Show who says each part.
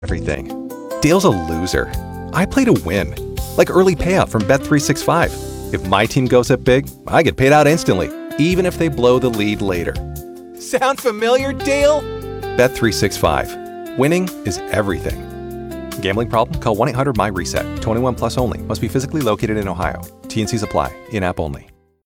Speaker 1: everything. Dale's a loser. I play to win. Like early payout from Bet365. If my team goes up big, I get paid out instantly, even if they blow the lead later. Sound familiar, Dale? Bet365. Winning is everything. Gambling problem? Call 1-800-MY-RESET. 21 plus only. Must be physically located in Ohio. T&Cs apply. In-app only.